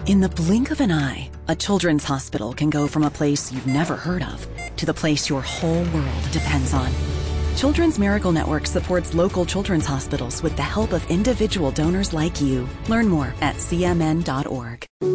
In the blink of an eye, a children's hospital can go from a place you've never heard of to the place your whole world depends on. Children's Miracle Network supports local children's hospitals with the help of individual donors like you. Learn more at cmn.org.